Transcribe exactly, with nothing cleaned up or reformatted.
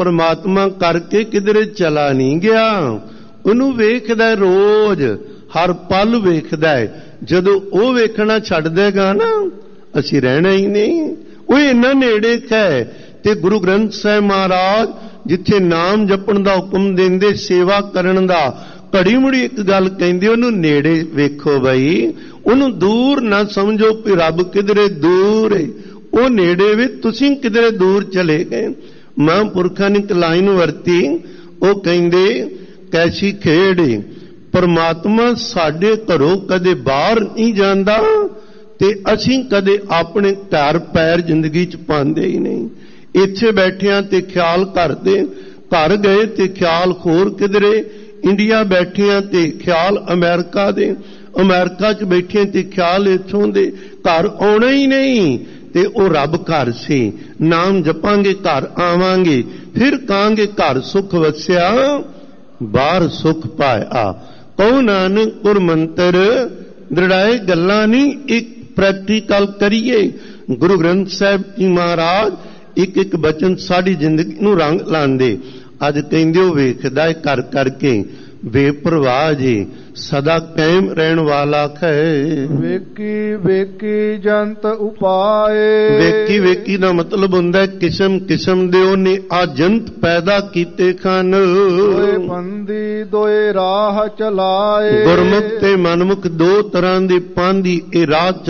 परमात्मा करके किधरे चला नहीं गया, ਉਹਨੂੰ ਵੇਖਦਾ ਰੋਜ਼, ਹਰ ਪਲ ਵੇਖਦਾ ਹੈ। ਜਦੋਂ ਉਹ ਵੇਖਣਾ ਛੱਡ ਦੇਗਾ ਨਾ, ਅਸੀਂ ਰਹਿਣਾ ਹੀ ਨਹੀਂ। ਉਹ ਇੰਨਾ ਨੇੜੇ ਹੈ। ਤੇ ਗੁਰੂ ਗ੍ਰੰਥ ਸਾਹਿਬ ਮਹਾਰਾਜ ਜਿੱਥੇ ਨਾਮ ਜਪਣ ਦਾ ਹੁਕਮ ਦਿੰਦੇ, ਸੇਵਾ ਕਰਨ ਦਾ, ਘੜੀ ਮੁੜੀ ਇੱਕ ਗੱਲ ਕਹਿੰਦੇ, ਉਹਨੂੰ ਨੇੜੇ ਵੇਖੋ ਬਈ, ਉਹਨੂੰ ਦੂਰ ਨਾ ਸਮਝੋ ਕਿ ਰੱਬ ਕਿਧਰੇ ਦੂਰ ਹੈ। ਉਹ ਨੇੜੇ ਵੀ, ਤੁਸੀਂ ਕਿਧਰੇ ਦੂਰ ਚਲੇ ਗਏ। ਮਹਾਂਪੁਰਖਾਂ ਨੇ ਇੱਕ ਲਾਈਨ ਵਰਤੀ, ਉਹ ਕਹਿੰਦੇ ਕੈਸੀ ਖੇਡ ਏ, ਪਰਮਾਤਮਾ ਸਾਡੇ ਘਰੋਂ ਕਦੇ ਬਾਹਰ ਨਹੀਂ ਜਾਂਦਾ ਤੇ ਅਸੀਂ ਕਦੇ ਆਪਣੇ ਘਰ ਪੈਰ ਜ਼ਿੰਦਗੀ 'ਚ ਪਾਉਂਦੇ ਹੀ ਨਹੀਂ। ਇੱਥੇ ਬੈਠਿਆਂ ਤੇ ਖਿਆਲ ਕਰਦੇ, ਘਰ ਗਏ ਤੇ ਖਿਆਲ ਹੋਰ ਕਿਧਰੇ, ਇੰਡੀਆ ਬੈਠਿਆਂ ਤੇ ਖਿਆਲ ਅਮਰੀਕਾ ਦੇ, ਅਮਰੀਕਾ 'ਚ ਬੈਠੇ ਤੇ ਖਿਆਲ ਇੱਥੋਂ ਦੇ, ਘਰ ਆਉਣਾ ਹੀ ਨਹੀਂ। ਤੇ ਉਹ ਰੱਬ ਘਰ ਸੀ। ਨਾਮ ਜਪਾਂਗੇ ਘਰ ਆਵਾਂਗੇ, ਫਿਰ ਕਹਾਂਗੇ ਘਰ ਸੁਖ ਵਸਿਆ ਬਾਹਰ ਸੁਖ ਪਾਇਆ। ਕਹੋ ਨਾਨਕ ਗੁਰ ਮੰਤਰ ਦ੍ਰਿੜਾਏ, ਗੱਲਾਂ ਨਹੀਂ, ਇੱਕ ਪ੍ਰੈਕਟੀਕਲ ਕਰੀਏ। ਗੁਰੂ ਗ੍ਰੰਥ ਸਾਹਿਬ ਜੀ ਮਹਾਰਾਜ ਇੱਕ ਇੱਕ ਬਚਨ ਸਾਡੀ ਜ਼ਿੰਦਗੀ ਨੂੰ ਰੰਗ ਲਾਉਂਦੇ। ਅੱਜ ਕਹਿੰਦੇ ਉਹ ਵੇਖਦਾ ਹੈ ਕਰ ਕਰਕੇ, ਬੇਪਰਵਾਹ ਜੀ, ਸਦਾ ਕਾਇਮ ਰਹਿਣ ਵਾਲਾ ਹੈ। ਵੇਕੀ ਵੇਕੀ ਜੰਤ ਉਪਾਏ। ਵੇਕੀ ਵੇਕੀ ਦਾ ਮਤਲਬ ਹੁੰਦਾ ਕਿਸਮ ਕਿਸਮ ਦੇ ਉਹਨੇ ਆ ਜੰਤ ਪੈਦਾ ਕੀਤੇ ਖਾਨ। ਦੋਏ ਪੰਦੀ ਦੋਏ ਰਾਹ ਚਲਾਏ। ਗੁਰਮੁਖ ਤੇ ਮਨਮੁਖ ਦੋ ਤਰ੍ਹਾਂ ਦੇ ਪਾਂਦੀ ਇਹ ਰਾਹ